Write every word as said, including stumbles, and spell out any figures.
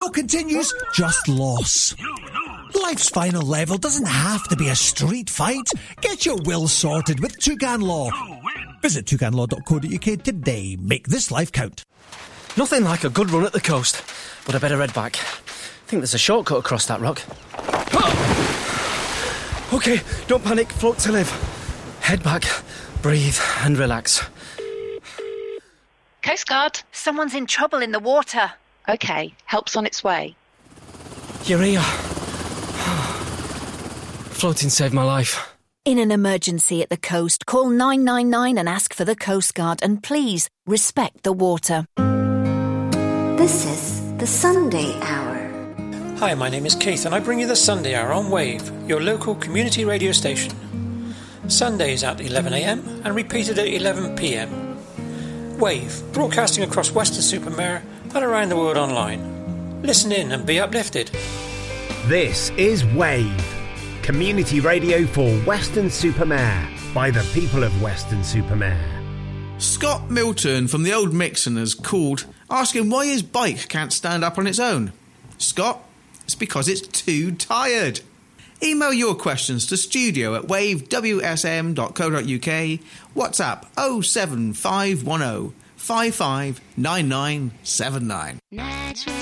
battle continues, just loss. Life's final level doesn't have to be a street fight. Get your will sorted with Toucan Law. Visit toucan law dot co dot uk today. Make this life count. Nothing like a good run at the coast, but I better head back. I think there's a shortcut across that rock. OK, don't panic, float to live. Head back, breathe and relax. Coast Guard. Someone's in trouble in the water. OK, help's on its way. You're here. Floating saved my life. In an emergency at the coast, call nine nine nine and ask for the Coast Guard, and please respect the water. This is the Sunday Hour. Hi, my name is Keith and I bring you the Sunday Hour on Wave, your local community radio station. Sundays at eleven a m and repeated at eleven p m. Wave, broadcasting across Weston-super-Mare and around the world online. Listen in and be uplifted. This is Wave, community radio for Weston-super-Mare by the people of Weston-super-Mare. Scott Milton from the Old Mixon has called asking why his bike can't stand up on its own. Scott, it's because it's too tired. Email your questions to studio at wave w s m dot co dot uk. WhatsApp oh seven five one oh five five nine nine seven nine.